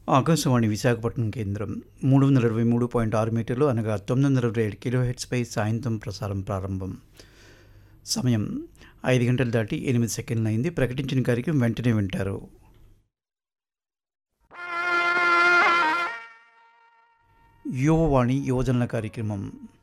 ఆకాశవాణి విశాఖపట్నం కేంద్రం 323.6 మీటర్లు అనగా 927 కిలోహెర్ట్జ్పై సాయంత్రం ప్రసారం ప్రారంభం. సమయం 5 గంటలు దాటి 8 సెకండ్లు అయింది. ప్రకటించిన కార్యక్రమం వెంటనే వింటారు. యువవాణి యువజనుల కార్యక్రమం